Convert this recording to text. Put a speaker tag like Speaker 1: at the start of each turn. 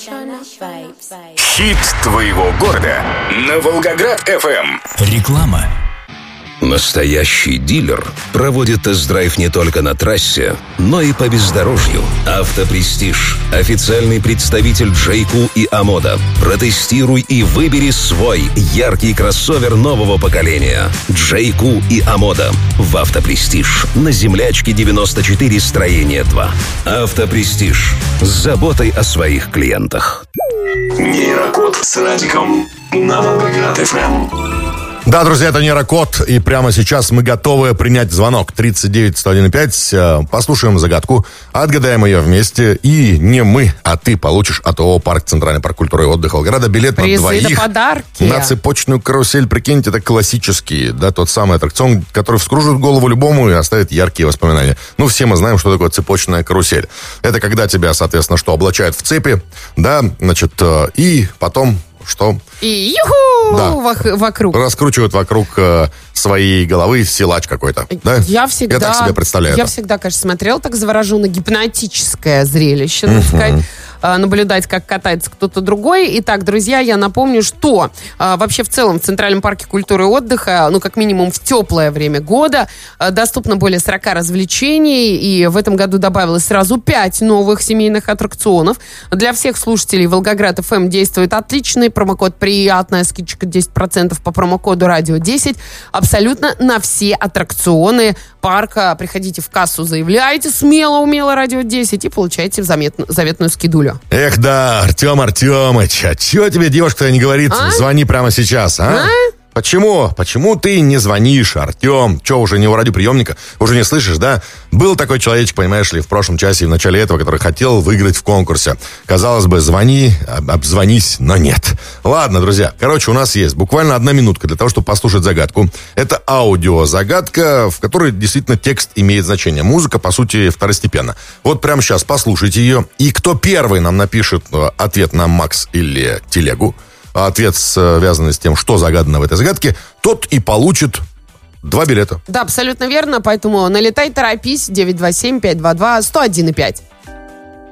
Speaker 1: Хит твоего города на Волгоград-ФМ.
Speaker 2: Реклама.
Speaker 3: Настоящий дилер проводит тест-драйв не только на трассе, но и по бездорожью. Автопрестиж. Официальный представитель Джейку и Амода. Протестируй и выбери свой яркий кроссовер нового поколения. Джейку и Амода. В Автопрестиж. На Землячке 94, строение 2. Автопрестиж. С заботой о своих клиентах.
Speaker 1: Нейрокод с Радиком на Волгоград-ФМ.
Speaker 4: Да, друзья, это Нейрокод, и прямо сейчас мы готовы принять звонок 39-101-5. Послушаем загадку, отгадаем ее вместе, и не мы, а ты получишь от ООО «Парк», Центральный парк культуры и отдыха Волгограда, билет
Speaker 5: призы
Speaker 4: на двоих
Speaker 5: подарки.
Speaker 4: На цепочную карусель. Прикиньте, это классический, да, тот самый аттракцион, который вскружит голову любому и оставит яркие воспоминания. Ну, все мы знаем, что такое цепочная карусель. Это когда тебя, соответственно, что, облачают в цепи, да, значит, и потом... Что?
Speaker 5: И юху!
Speaker 4: Да.
Speaker 5: Вокруг.
Speaker 4: Раскручивают вокруг своей головы силач какой-то. Да?
Speaker 5: Я
Speaker 4: так себе представляю.
Speaker 5: Я всегда, конечно, смотрела так завороженно. Гипнотическое зрелище, так сказать. Наблюдать, как катается кто-то другой. Итак, друзья, я напомню, что вообще в целом в Центральном парке культуры и отдыха, ну, как минимум в теплое время года, доступно более 40 развлечений. И в этом году добавилось сразу 5 новых семейных аттракционов. Для всех слушателей Волгоград ФМ действует отличный промокод «Приятная скидочка» 10% по промокоду «Радио 10». Абсолютно на все аттракционы парка. Приходите в кассу, заявляйте смело-умело «Радио 10» и получаете заветную скидулю.
Speaker 4: Эх, да, Артем Артемыч, а чего тебе девушка-то не говорит? Звони прямо сейчас, а? Почему? Почему ты не звонишь, Артем? Че, уже не у радиоприемника? Уже не слышишь, да? Был такой человечек, понимаешь ли, в прошлом часе и в начале этого, который хотел выиграть в конкурсе. Казалось бы, звони, обзвонись, но нет. Ладно, друзья, короче, у нас есть буквально 1 минутка для того, чтобы послушать загадку. Это аудиозагадка, в которой действительно текст имеет значение. Музыка, по сути, второстепенна. Вот прямо сейчас послушайте ее. И кто первый нам напишет ответ на Макс или телегу, ответ, связанный с тем, что загадано в этой загадке, тот и получит 2 билета.
Speaker 5: Да, абсолютно верно, поэтому налетай, торопись, 927-522-101,5.